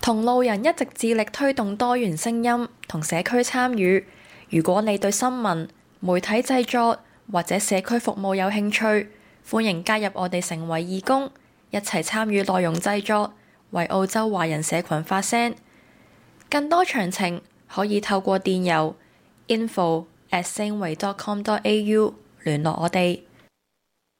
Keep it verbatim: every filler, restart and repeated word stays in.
同路人一直致力推動多元聲音同社區參與。如果你對新聞、媒體製作或者社區服務有興趣，歡迎加入我哋成為義工，一齊參與內容製作，為澳洲華人社群發聲。更多詳情可以透過電郵 info at singway dot com dot a u 聯絡我哋。